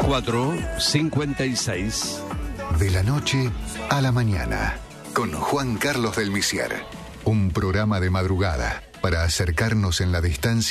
4:56. De la noche a la mañana, con Juan Carlos del Misier. Un programa de madrugada para acercarnos en la distancia